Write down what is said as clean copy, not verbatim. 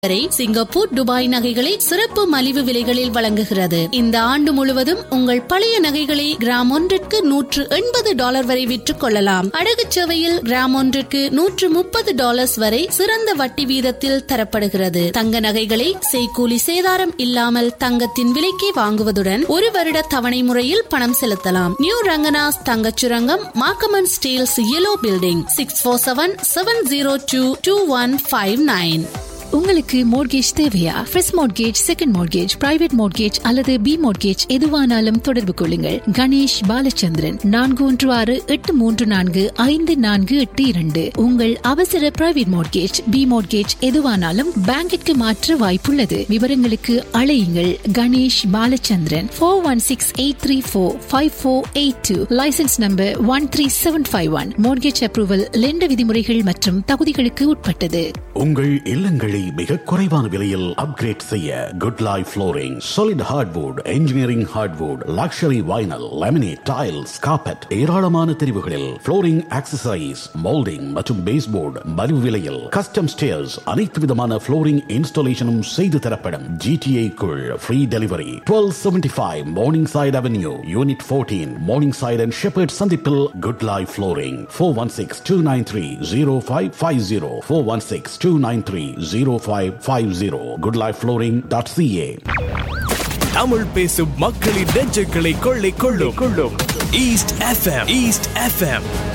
Singapore, Dubai நகைகளை சிறப்பு மலிவு விலைகளில் வழங்குகிறது. இந்த ஆண்டு முழுவதும் உங்கள் பழைய நகைகளை கிராம் ஒன்றிற்கு $180 வரை விற்றுக் கொள்ளலாம். அடகு சேவையில் கிராம் ஒன்றிற்கு $130 வரை சிறந்த வட்டி வீதத்தில் தரப்படுகிறது. தங்க நகைகளை செய்கூலி சேதாரம் இல்லாமல் தங்கத்தின் விலைக்கே வாங்குவதுடன் 1 வருட தவணை முறையில் பணம் செலுத்தலாம். நியூ ரங்கனாஸ் தங்கச் சுரங்கம், மாக்கமன் ஸ்டீல்ஸ், yellow building, 647-702-2159. உங்களுக்கு மோர்கேஜ் தேவையா? First mortgage, second mortgage, private mortgage அல்லது பி மோர்கேஜ் எதுவானாலும் தொடர்பு கொள்ளுங்கள். கணேஷ் பாலச்சந்திரன் 4168345482. உங்கள் அவசர பிரைவேட் மோர்கேஜ், பி மோர்கேஜ் எதுவானாலும் பேங்கிற்கு மாற்ற வாய்ப்புள்ளது. விவரங்களுக்கு அழையுங்கள். Ganesh Balachandran 4168345482. Licence number 13751. Mortgage approval, lender விதிமுறைகள் மற்றும் தகுதிகளுக்கு உட்பட்டது. உங்கள் இல்லங்களை மிக குறைவான விலையில் அப்கிரேட் செய்ய good life flooring. Solid hardwood, engineering hardwood, luxury vinyl, laminate, tiles, carpet, ஏராளமான தெரிவுகளில் ஃப்ளோரிங் ஆக்சசரிஸ், மோல்டிங் மற்றும் பேஸ்போர்டு மலிவு விலையில். கஸ்டம் ஸ்டேர்ஸ், அனைத்து விதமான ஃப்ளோரிங் இன்ஸ்டாலேஷனும் செய்து தரப்படும். GTA குள் free delivery. 1275 morning side avenue, unit 14, morning side and shepherd சந்திப்பில் good life flooring. 416-293-0550, 416-293-0550. goodlifeflooring.ca. Tamil பேசும் மக்களின் நெஞ்சுகளை கொள்ளை கொள்ளும் ஈஸ்ட் FM.